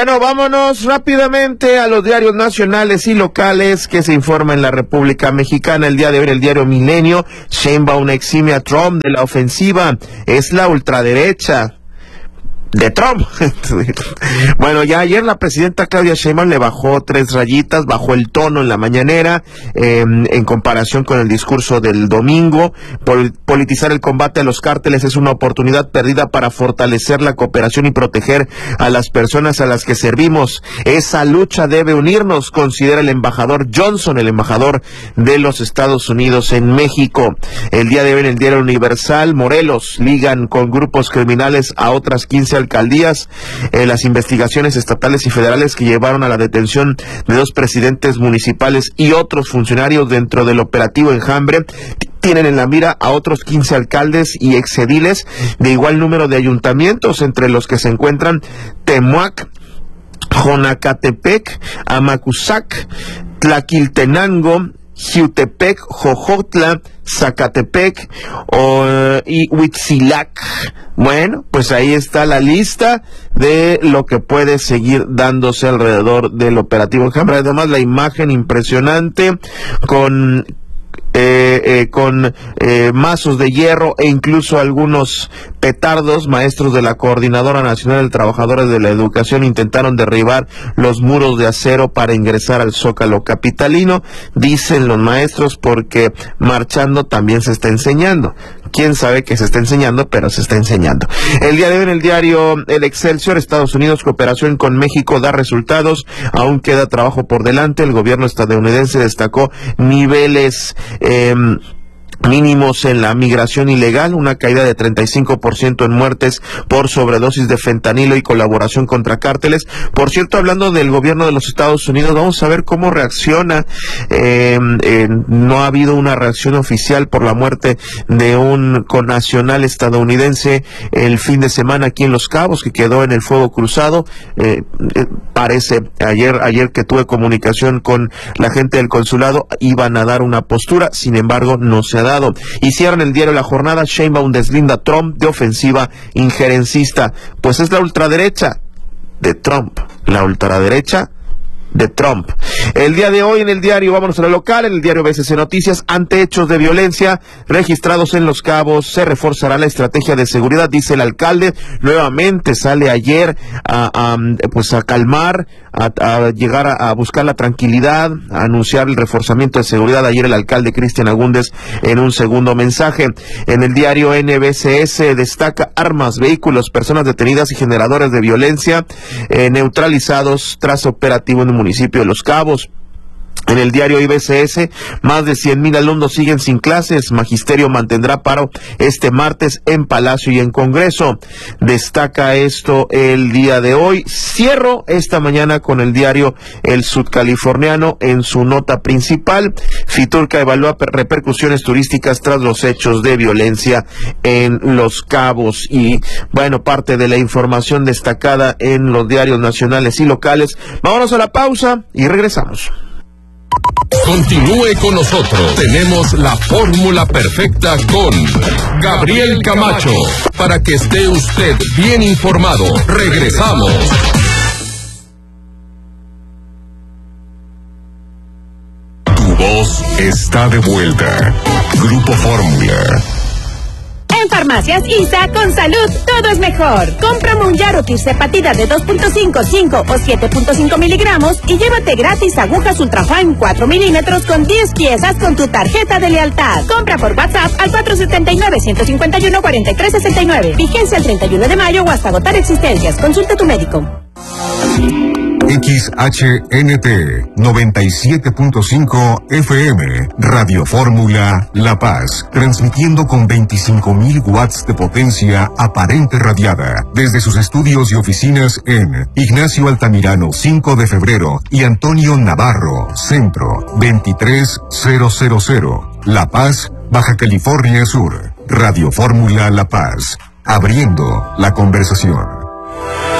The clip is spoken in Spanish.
Bueno, vámonos rápidamente a los diarios nacionales y locales que se informa en la República Mexicana. El día de hoy, el diario Milenio, Sheinbaum exime a Trump de la ofensiva. Es la ultraderecha de Trump. Bueno, ya ayer la presidenta Claudia Sheinbaum le bajó 3 rayitas, bajó el tono en la mañanera, en comparación con el discurso del domingo. Politizar el combate a los cárteles es una oportunidad perdida para fortalecer la cooperación y proteger a las personas a las que servimos. Esa lucha debe unirnos, considera el embajador Johnson, el embajador de los Estados Unidos en México. El día de hoy en el diario Universal, Morelos ligan con grupos criminales a otras 15 alcaldías. Las investigaciones estatales y federales que llevaron a la detención de 2 presidentes municipales y otros funcionarios dentro del operativo Enjambre tienen en la mira a otros 15 alcaldes y exediles de igual número de ayuntamientos, entre los que se encuentran Temuac, Jonacatepec, Amacuzac, Tlaquiltenango, Jiutepec, Jojotla, Zacatepec y Huitzilac. Bueno, pues ahí está la lista de lo que puede seguir dándose alrededor del operativo Enjambre. Además, la imagen impresionante con mazos de hierro e incluso algunos petardos. Maestros de la Coordinadora Nacional de Trabajadores de la Educación intentaron derribar los muros de acero para ingresar al Zócalo capitalino, dicen los maestros, porque marchando también se está enseñando. Quién sabe que se está enseñando, pero se está enseñando. El día de hoy en el diario El Excelsior, Estados Unidos, cooperación con México da resultados, aún queda trabajo por delante. El gobierno estadounidense destacó niveles mínimos en la migración ilegal, una caída de 35% en muertes por sobredosis de fentanilo y colaboración contra cárteles. Por cierto, hablando del gobierno de los Estados Unidos, vamos a ver cómo reacciona. No ha habido una reacción oficial por la muerte de un connacional estadounidense el fin de semana aquí en Los Cabos, que quedó en el fuego cruzado. Parece, ayer que tuve comunicación con la gente del consulado, iban a dar una postura, sin embargo, no se ha dado. Y cierran el diario La Jornada, Sheinbaum deslinda a Trump de ofensiva injerencista. Pues es la ultraderecha de Trump, la ultraderecha de Trump. El día de hoy en el diario, vámonos a lo local, en el diario BCC Noticias, ante hechos de violencia registrados en Los Cabos, se reforzará la estrategia de seguridad, dice el alcalde. Nuevamente sale ayer a calmar, a llegar a buscar la tranquilidad, a anunciar el reforzamiento de seguridad. Ayer el alcalde Cristian Agúndez en un segundo mensaje. En el diario NBCS destaca armas, vehículos, personas detenidas y generadores de violencia neutralizados tras operativo en el municipio de Los Cabos. En el diario IBCS, más de 100,000 alumnos siguen sin clases. Magisterio mantendrá paro este martes en Palacio y en Congreso. Destaca esto el día de hoy. Cierro esta mañana con el diario El Sudcaliforniano en su nota principal. Fiturca evalúa repercusiones turísticas tras los hechos de violencia en Los Cabos. Y bueno, parte de la información destacada en los diarios nacionales y locales. Vámonos a la pausa y regresamos. Continúe con nosotros. Tenemos la fórmula perfecta con Gabriel Camacho para que esté usted bien informado. Regresamos. Tu voz está de vuelta. Grupo Fórmula. En Farmacias ISA, con salud, todo es mejor. Compra Monjaro Tirzepatida de 2.5, 5 o 7.5 miligramos y llévate gratis agujas Ultrafine 4 milímetros con 10 piezas con tu tarjeta de lealtad. Compra por WhatsApp al 479-151-4369. Vigencia el 31 de mayo o hasta agotar existencias. Consulta a tu médico. XHNT 97.5 FM, Radio Fórmula La Paz, transmitiendo con 25,000 watts de potencia aparente radiada, desde sus estudios y oficinas en Ignacio Altamirano 5 de febrero y Antonio Navarro, Centro 23000, La Paz, Baja California Sur. Radio Fórmula La Paz, abriendo la conversación.